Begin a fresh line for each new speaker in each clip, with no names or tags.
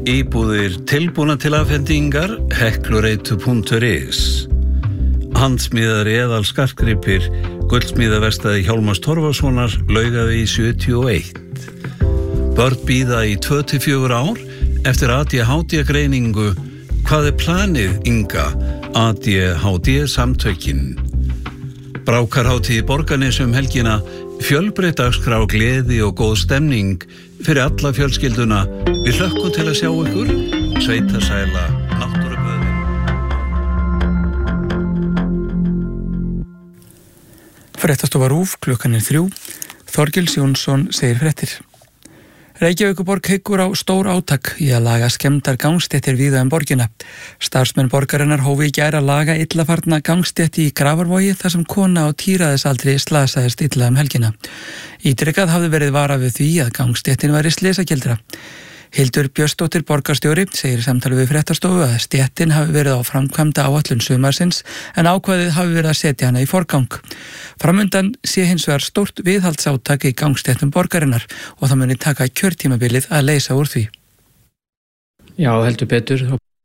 Íbúðir tilbúna til afhendingar heklureitu.is. Handsmíðar eðal skartgripir Gullsmíðaverkstæði Hjálmars Torfasonar, Laugavegi 71. Börn bíða í 2-4 ár eftir ADHD-greiningu. Hvað planið, Inga? ADHD-samtökin. Brákarhátíð í Borgarnesi helgina, fjölbreytt dagskrá, gleði og góð stemning fyrir alla fjölskylduna. Við hlökkum til að sjá ykkur. Sveitasæla, náttúruböðin.
Fréttastofa RÚV, klukkan 3. Þorgils Jónsson segir fréttir. Reykjavíkurborg hyggur á stór átak í að laga skemmdar gangstéttir víða borgina. Starfsmenn borgarinnar hófu í gær að laga illafarna gangstétti í Grafarvogi þar sem kona á tíræðisaldri slasaðist illa helgina. Ítrekað hafði verið varað við því að gangstéttin væri slysagildra. Hildur Björnsdóttir borgarstjóri segir í samtali við fréttastofu að stéttin hafi verið á framkvæmda áætlun sumarsins en ákvæðið hafi verið að setja hana í forgang. Framundan sé hins vegar stórt viðhaldsátak í gangstéttum borgarinnar og það muni taka kjörtímabilið að leysa úr því.
Já, heldur betur.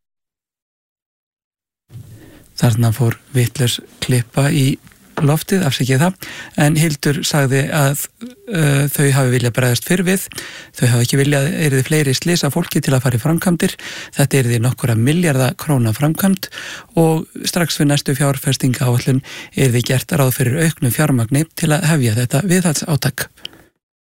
Þarna fór vitlaus klippa í loftið, afsakið það, en Hildur sagði að þau hafi viljað bregðast fyrr við. Þau hafi ekki viljað yrði fleiri slys af fólki til að fara í framkvæmdir. Þetta yrði nokkura milljarða króna framkvæmd og strax við næstu fjárfestingaáætlun yrði gert ráð fyrir auknu fjármagni til að hefja þetta viðhaldsátak.